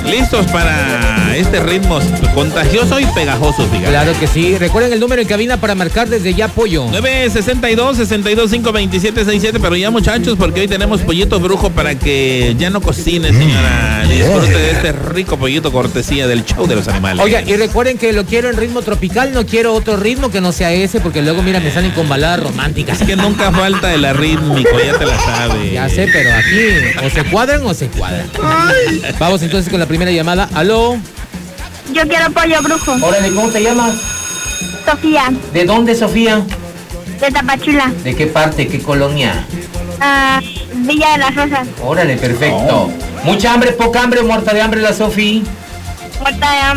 Listos para este ritmo contagioso y pegajoso, fíjate. Claro que sí. Recuerden el número en cabina para marcar desde ya, pollo. 962-625-2767. Pero ya, muchachos, porque hoy tenemos pollito brujo para que ya no cocine, señora. Disfrute de este rico pollito cortesía del show de los animales. Oiga, y recuerden que lo quiero en ritmo tropical, no quiero otro ritmo que no sea ese, porque luego, mira, me salen con baladas románticas. Es que nunca falta el arrítmico, ya te la sabes. Ya sé, pero aquí o se cuadran o se cuadran. Vamos entonces con la primera llamada. ¿Aló? Yo quiero pollo brujo. Órale, ¿cómo te llamas? Sofía, ¿De dónde, Sofía? de Tapachula. ¿De qué parte? ¿Qué colonia? Villa de las Rosas. Órale, perfecto. ¿Mucha hambre, poca hambre o muerta de hambre la Sofi? Muerta de hambre.